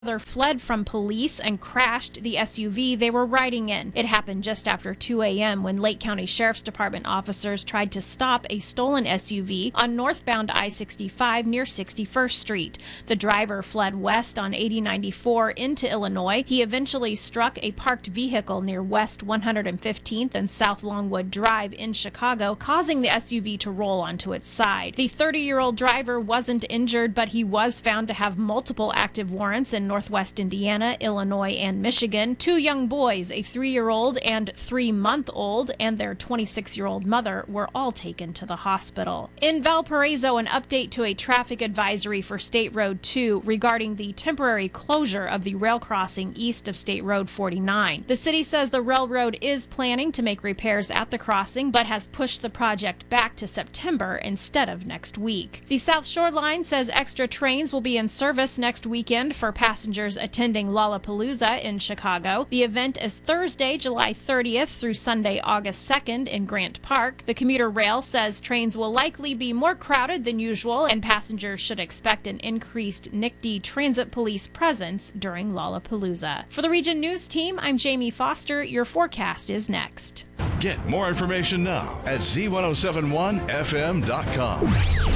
Fled from police and crashed the SUV they were riding in. It happened just after 2 a.m. when Lake County Sheriff's Department officers tried to stop a stolen SUV on northbound I-65 near 61st Street. The driver fled west on 8094 into Illinois. He eventually struck a parked vehicle near West 115th and South Longwood Drive in Chicago, causing the SUV to roll onto its side. The 30-year-old driver wasn't injured, but he was found to have multiple active warrants in Northwest Indiana, Illinois, and Michigan. 2 young boys, a 3-year-old and 3-month-old, and their 26-year-old mother were all taken to the hospital. In Valparaiso, an update to a traffic advisory for State Road 2 regarding the temporary closure of the rail crossing east of State Road 49. The city says the railroad is planning to make repairs at the crossing, but has pushed the project back to September instead of next week. The South Shore Line says extra trains will be in service next weekend for passengers attending Lollapalooza in Chicago. The event is Thursday, July 30th through Sunday, August 2nd in Grant Park. The commuter rail says trains will likely be more crowded than usual, and passengers should expect an increased NICD Transit Police presence during Lollapalooza. For the Region News Team, I'm Jamie Foster. Your forecast is next. Get more information now at z1071fm.com.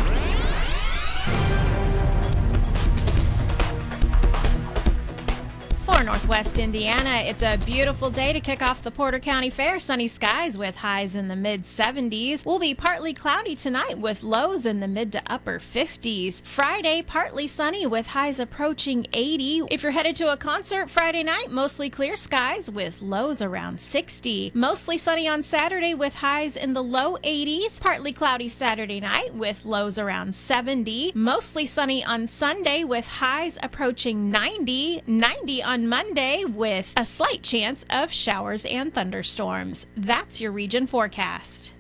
For Northwest Indiana, it's a beautiful day to kick off the Porter County Fair. Sunny skies with highs in the mid-70s. We'll be partly cloudy tonight with lows in the mid to upper 50s. Friday, partly sunny with highs approaching 80. If you're headed to a concert Friday night, mostly clear skies with lows around 60. Mostly sunny on Saturday with highs in the low 80s. Partly cloudy Saturday night with lows around 70. Mostly sunny on Sunday with highs approaching 90. 90 on Monday with a slight chance of showers and thunderstorms. That's your region forecast.